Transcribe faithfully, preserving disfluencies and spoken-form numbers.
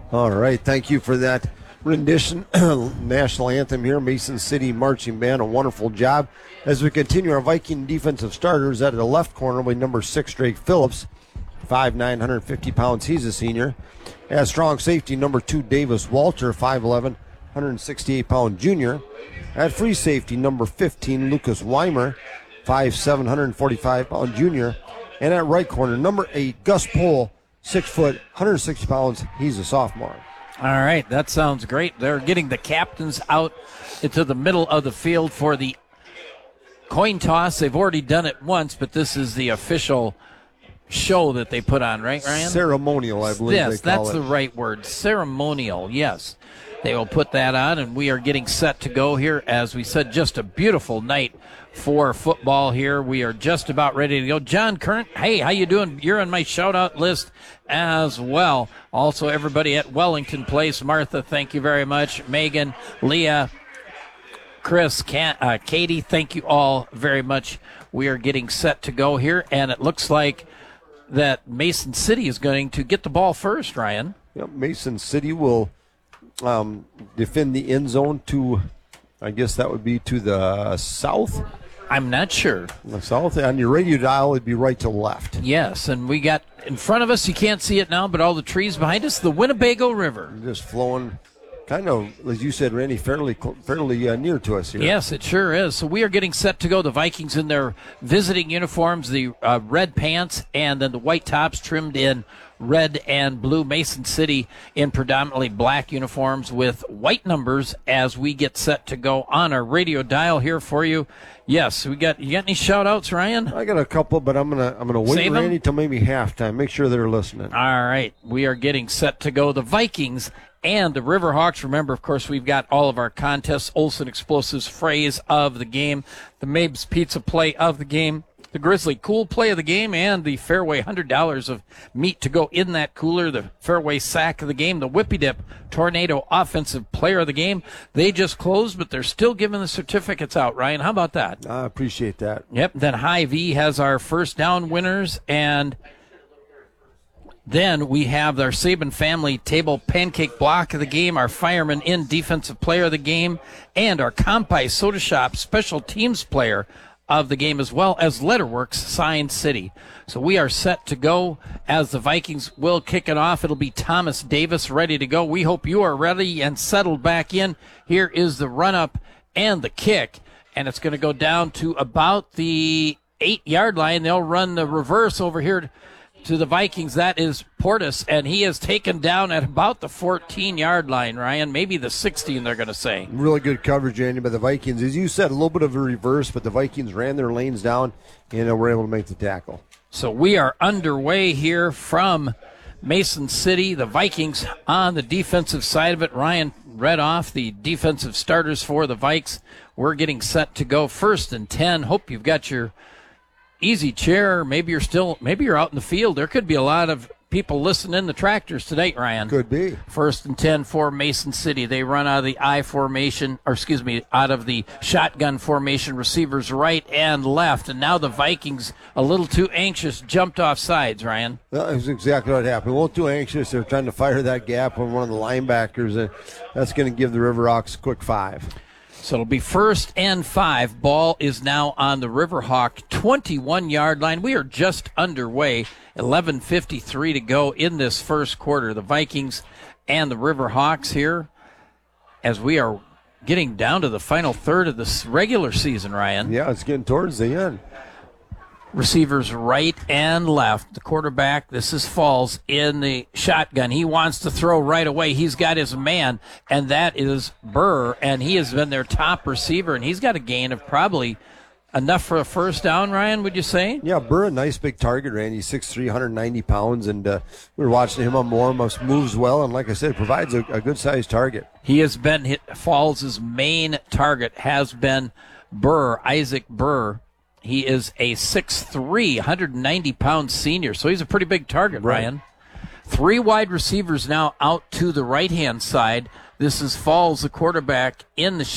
All right, thank you for that rendition. National anthem here, Mason City Marching Band, a wonderful job. As we continue our Viking defensive starters, at the left corner will be number six, Drake Phillips, five nine, one hundred fifty pounds. He's a senior. At strong safety, number two, Davis Walter, five eleven, one hundred sixty-eight pound junior. At free safety, number fifteen, Lucas Weimer, five seven, one hundred forty-five pound junior. And at right corner, number eight, Gus Pohl, six foot, one hundred sixty pounds. He's a sophomore. All right, that sounds great. They're getting the captains out into the middle of the field for the coin toss. They've already done it once, but this is the official show that they put on, right, Ryan? Ceremonial, I believe yes, they call that's it. the right word. Ceremonial, yes. They will put that on, and we are getting set to go here. As we said, just a beautiful night for football here. We are just about ready to go. John Current, hey, how you doing? You're on my shout-out list as well. Also, everybody at Wellington Place. Martha, thank you very much. Megan, Leah, Chris, Can- uh, Katie, thank you all very much. We are getting set to go here, and it looks like that Mason City is going to get the ball first, Ryan. Yep, Mason City will um, defend the end zone to, I guess that would be to the south. I'm not sure. The south. On your radio dial, it'd be right to left. Yes, and we got in front of us, you can't see it now, but all the trees behind us, the Winnebago River. Just flowing, kind of, as you said, Randy, fairly fairly uh, near to us here. Yes, it sure is. So we are getting set to go. The Vikings in their visiting uniforms, the uh, red pants, and then the white tops trimmed in red and blue. Mason City in predominantly black uniforms with white numbers as we get set to go on our radio dial here for you. Yes, we got. You got any shout outs, Ryan? I got a couple, but I'm gonna I'm gonna wait, Save 'em? Randy, till maybe halftime. Make sure they're listening. All right, we are getting set to go. The Vikings and the Riverhawks. Remember, of course, we've got all of our contests. Olson Explosives phrase of the game, the Mabes Pizza play of the game, the Grizzly Cool play of the game, and the Fairway one hundred dollars of meat to go in that cooler, the Fairway sack of the game, the Whippy Dip Tornado offensive player of the game. They just closed, but they're still giving the certificates out, Ryan. How about that? I appreciate that. Yep, then Hy-Vee has our first down winners, and then we have our Saban family table pancake block of the game, our Fireman in defensive player of the game, and our Compi Soda Shop special teams player of the game, as well as Letterworks Sign City. So we are set to go as the Vikings will kick it off. It'll be Thomas Davis ready to go. We hope you are ready and settled back in. Here is the run-up and the kick, and it's going to go down to about the eight-yard line. They'll run the reverse over here to the Vikings. That is Portis, and he is taken down at about the fourteen-yard line, Ryan. Maybe the sixteen, they're going to say. Really good coverage, Andy, by the Vikings. As you said, a little bit of a reverse, but the Vikings ran their lanes down and uh, were able to make the tackle. So we are underway here from Mason City. The Vikings on the defensive side of it. Ryan read off the defensive starters for the Vikes. We're getting set to go first and ten. Hope you've got your easy chair. Maybe you're still, maybe you're out in the field. There could be a lot of people listening to tractors tonight, Ryan. Could be. First and ten for Mason City. They run out of the I formation, or excuse me, out of the shotgun formation, receivers right and left. And now the Vikings, a little too anxious, jumped off sides, Ryan. That was exactly what happened. A little too anxious. They're trying to fire that gap on one of the linebackers, and that's going to give the Riverhawks a quick five. So it'll be first and five. Ball is now on the Riverhawk twenty-one-yard line. We are just underway. eleven fifty-three to go in this first quarter. The Vikings and the Riverhawks here as we are getting down to the final third of this regular season, Ryan. Yeah, it's getting towards the end. Receivers right and left. The quarterback, this is Falls, in the shotgun. He wants to throw right away. He's got his man, and that is Burr, and he has been their top receiver, and he's got a gain of probably enough for a first down, Ryan, would you say? Yeah, Burr, a nice big target, Randy, six three, one hundred ninety pounds, and uh, we were watching him on Warmus, moves well, and like I said, provides a, a good-sized target. He has been, hit, Falls' main target has been Burr, Isaac Burr. He is a six three, one hundred ninety pound senior, so he's a pretty big target, Right. Ryan. Three wide receivers now out to the right-hand side. This is Falls, the quarterback, in the